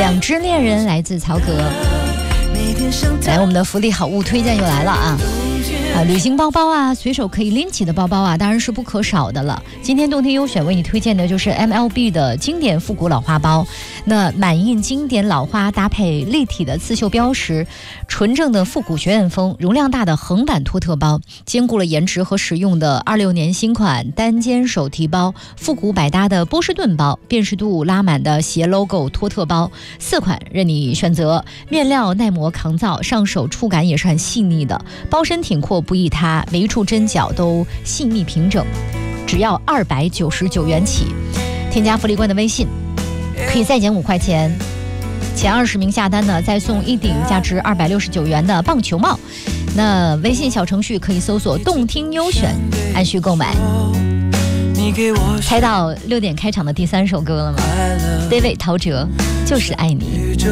两只恋人来自曹格。来，我们的福利好物推荐又来了啊！旅行包包啊，随手可以拎起的包包啊，当然是不可少的了。今天动听优选为你推荐的就是 MLB 的经典复古老花包。那满印经典老花搭配立体的刺绣标识，纯正的复古学院风，容量大的横版托特包，兼顾了颜值和实用的26年新款单肩手提包，复古百搭的波士顿包，辨识度拉满的斜 logo 托特包，4款任你选择。面料耐磨抗造，上手触感也是很细腻的，包身挺阔不易塌，每一处针脚都细密平整，只要299元起。添加福利官的微信，可以再减5块钱，前20名下单呢再送一顶价值269元的棒球帽。那微信小程序可以搜索动听优选，按需购买。猜到6点开场的第3首歌了吗？ David 陶喆，就是爱你。